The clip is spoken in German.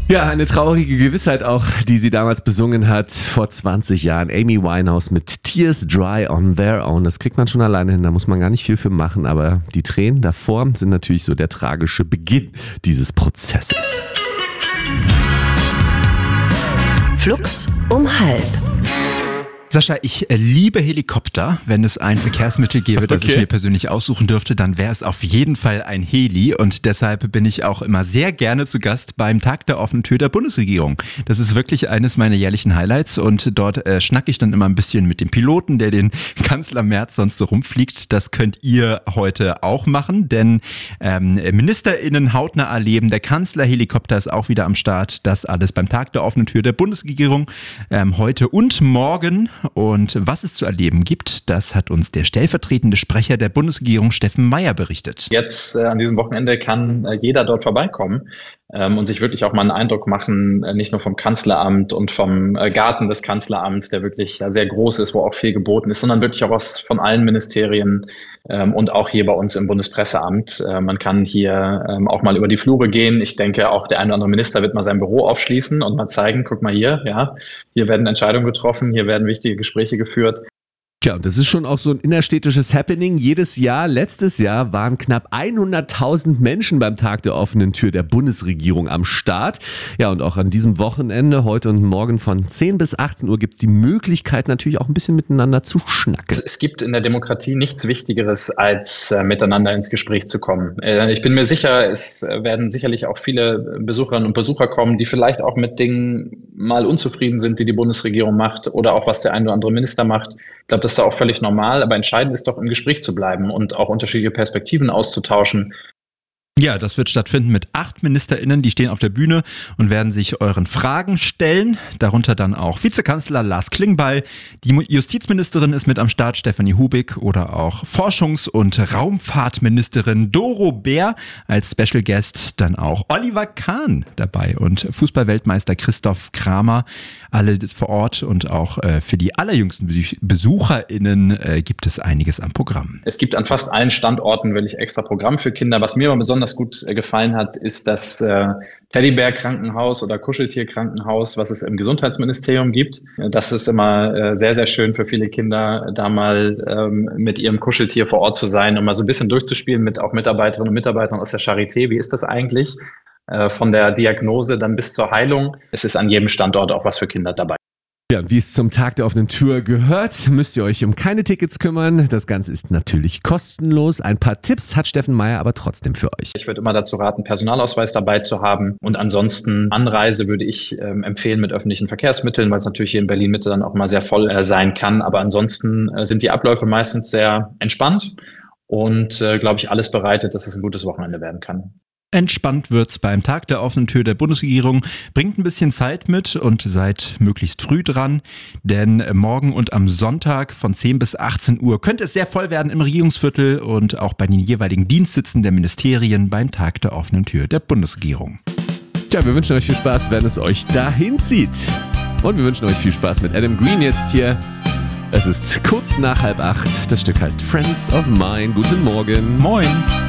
Ja, eine traurige Gewissheit auch, die sie damals besungen hat, vor 20 Jahren. Amy Winehouse mit Tears Dry on Their Own. Das kriegt man schon alleine hin, da muss man gar nicht viel für machen. Aber die Tränen davor sind natürlich so der tragische Beginn dieses Prozesses. Flux um 12:30. Sascha, ich liebe Helikopter. Wenn es ein Verkehrsmittel gäbe, das ich mir persönlich aussuchen dürfte, dann wäre es auf jeden Fall ein Heli. Und deshalb bin ich auch immer sehr gerne zu Gast beim Tag der offenen Tür der Bundesregierung. Das ist wirklich eines meiner jährlichen Highlights. Und dort schnacke ich dann immer ein bisschen mit dem Piloten, der den Kanzler Merz sonst so rumfliegt. Das könnt ihr heute auch machen, denn MinisterInnen hautnah erleben. Der Kanzlerhelikopter ist auch wieder am Start. Das alles beim Tag der offenen Tür der Bundesregierung heute und morgen. Und was es zu erleben gibt, das hat uns der stellvertretende Sprecher der Bundesregierung Steffen Meier berichtet. Jetzt an diesem Wochenende kann jeder dort vorbeikommen und sich wirklich auch mal einen Eindruck machen, nicht nur vom Kanzleramt und vom Garten des Kanzleramts, der wirklich sehr groß ist, wo auch viel geboten ist, sondern wirklich auch von allen Ministerien und auch hier bei uns im Bundespresseamt. Man kann hier auch mal über die Flure gehen. Ich denke, auch der eine oder andere Minister wird mal sein Büro aufschließen und mal zeigen, guck mal hier, ja, hier werden Entscheidungen getroffen, hier werden wichtige Gespräche geführt. Ja, und das ist schon auch so ein innerstädtisches Happening. Jedes Jahr, letztes Jahr waren knapp 100.000 Menschen beim Tag der offenen Tür der Bundesregierung am Start. Ja, und auch an diesem Wochenende, heute und morgen von 10 bis 18 Uhr gibt es die Möglichkeit natürlich auch ein bisschen miteinander zu schnacken. Es gibt in der Demokratie nichts Wichtigeres, als miteinander ins Gespräch zu kommen. Ich bin mir sicher, es werden sicherlich auch viele Besucherinnen und Besucher kommen, die vielleicht auch mit Dingen mal unzufrieden sind, die die Bundesregierung macht oder auch was der ein oder andere Minister macht. Ich glaube, das ist auch völlig normal, aber entscheidend ist doch, im Gespräch zu bleiben und auch unterschiedliche Perspektiven auszutauschen. Ja, das wird stattfinden mit 8 MinisterInnen, die stehen auf der Bühne und werden sich euren Fragen stellen. Darunter dann auch Vizekanzler Lars Klingbeil, die Justizministerin ist mit am Start, Stefanie Hubig, oder auch Forschungs- und Raumfahrtministerin Doro Bär als Special Guest, dann auch Oliver Kahn dabei und Fußballweltmeister Christoph Kramer. Alle vor Ort und auch für die allerjüngsten BesucherInnen gibt es einiges am Programm. Es gibt an fast allen Standorten wirklich extra Programm für Kinder. Was mir aber besonders gut gefallen hat, ist das Teddybär-Krankenhaus oder Kuscheltier-Krankenhaus, was es im Gesundheitsministerium gibt. Das ist immer sehr, sehr schön für viele Kinder, da mal mit ihrem Kuscheltier vor Ort zu sein und mal so ein bisschen durchzuspielen mit auch Mitarbeiterinnen und Mitarbeitern aus der Charité. Wie ist das eigentlich? Von der Diagnose dann bis zur Heilung. Es ist an jedem Standort auch was für Kinder dabei. Ja, und wie es zum Tag der offenen Tür gehört, müsst ihr euch um keine Tickets kümmern. Das Ganze ist natürlich kostenlos. Ein paar Tipps hat Steffen Meier aber trotzdem für euch. Ich würde immer dazu raten, Personalausweis dabei zu haben. Und ansonsten Anreise würde ich empfehlen mit öffentlichen Verkehrsmitteln, weil es natürlich hier in Berlin-Mitte dann auch mal sehr voll sein kann. Aber ansonsten sind die Abläufe meistens sehr entspannt und, glaube ich, alles bereitet, dass es ein gutes Wochenende werden kann. Entspannt wird's beim Tag der offenen Tür der Bundesregierung. Bringt ein bisschen Zeit mit und seid möglichst früh dran, denn morgen und am Sonntag von 10 bis 18 Uhr könnte es sehr voll werden im Regierungsviertel und auch bei den jeweiligen Dienstsitzen der Ministerien beim Tag der offenen Tür der Bundesregierung. Tja, wir wünschen euch viel Spaß, wenn es euch dahin zieht. Und wir wünschen euch viel Spaß mit Adam Green jetzt hier. Es ist kurz nach 7:30. Das Stück heißt Friends of Mine. Guten Morgen. Moin.